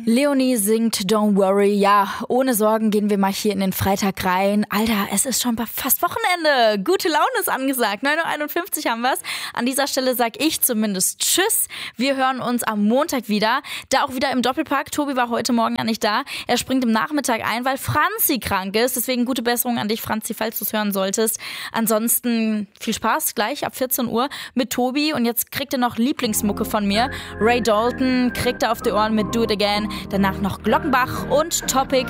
Leonie singt Don't Worry. Ja, ohne Sorgen gehen wir mal hier in den Freitag rein. Alter, es ist schon fast Wochenende. Gute Laune ist angesagt. 9:51 Uhr haben wir's. An dieser Stelle sag ich zumindest Tschüss. Wir hören uns am Montag wieder. Da auch wieder im Doppelpack. Tobi war heute Morgen ja nicht da. Er springt im Nachmittag ein, weil Franzi krank ist. Deswegen gute Besserung an dich, Franzi, falls du es hören solltest. Ansonsten viel Spaß gleich ab 14 Uhr mit Tobi. Und jetzt kriegt ihr noch Lieblingsmucke von mir. Ray Dalton kriegt er auf die Ohren mit Do It Again. Danach noch Glockenbach und Topic.